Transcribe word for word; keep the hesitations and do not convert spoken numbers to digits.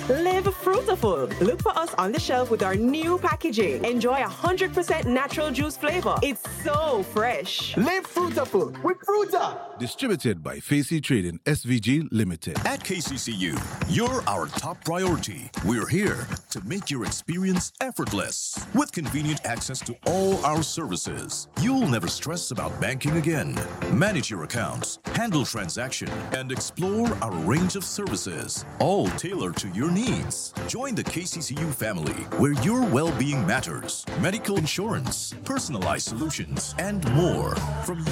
Live fruitful. Look for us on the shelf with our new packaging. Enjoy one hundred percent natural juice flavor. It's so fresh. Live fruitful with Fruta. Distributed by Facey Trading S V G Limited. At K C C U, you're our top priority. We're here to make your experience effortless. With convenient access to all our services, you'll never stress about banking again. Manage your accounts, handle transaction, and explore our range of services, all tailored to your needs. Join the K C C U family, where your well-being matters. Medical insurance, personalized solutions, and more. From